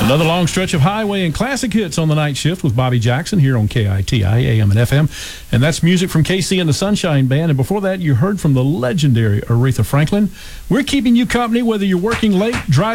Another long stretch of highway and classic hits on the night shift with Bobby Jackson here on KITI AM and FM. And that's music from KC and the Sunshine Band. And before that, you heard from the legendary Aretha Franklin. We're keeping you company whether you're working late, driving